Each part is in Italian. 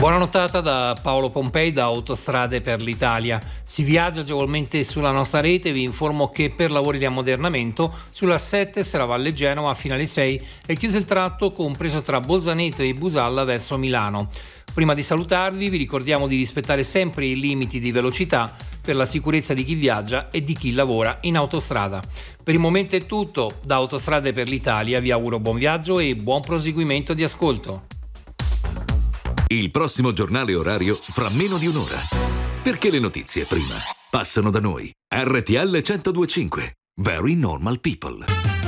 Buona nottata da Paolo Pompei da Autostrade per l'Italia. Si viaggia agevolmente sulla nostra rete. Vi informo che per lavori di ammodernamento sulla 7 Serravalle Genova fino alle 6 è chiuso il tratto compreso tra Bolzaneto e Busalla verso Milano. Prima di salutarvi vi ricordiamo di rispettare sempre i limiti di velocità per la sicurezza di chi viaggia e di chi lavora in autostrada. Per il momento è tutto. Da Autostrade per l'Italia vi auguro buon viaggio e buon proseguimento di ascolto. Il prossimo giornale orario fra meno di un'ora. Perché le notizie prima passano da noi. RTL 102.5. Very Normal People.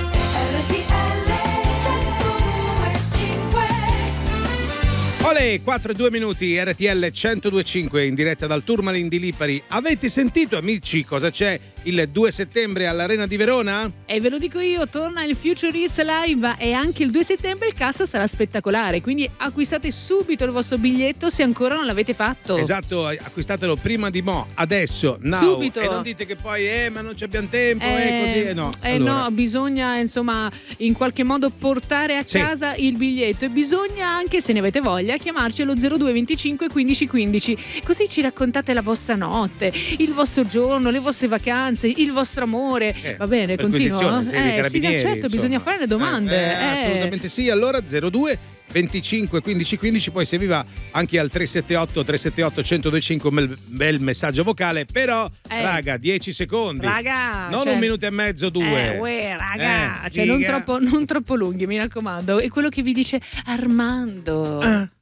Olè, 4-2 minuti, RTL 102.5 in diretta dal Tourmaline di Lipari. Avete sentito, amici, cosa c'è il 2 settembre all'Arena di Verona? E ve lo dico io, torna il Future Hits Live e anche il 2 settembre il cast sarà spettacolare, quindi acquistate subito il vostro biglietto se ancora non l'avete fatto. Esatto, acquistatelo prima di mo, adesso, now. Subito. E non dite che poi, ma non abbiamo tempo, così, no. No, bisogna insomma in qualche modo portare a casa il biglietto e bisogna anche, se ne avete voglia, chiamarci allo 0225 15 15, così ci raccontate la vostra notte, il vostro giorno, le vostre vacanze, il vostro amore. Va bene, continuo? Sì, certo, bisogna fare le domande. Assolutamente sì. Allora 02 25 15 15, poi se vi va anche al 378 1025 un bel messaggio vocale, però raga 10 secondi, raga, non un minuto e mezzo, 2 raga, non troppo lunghi, mi raccomando. E quello che vi dice Armando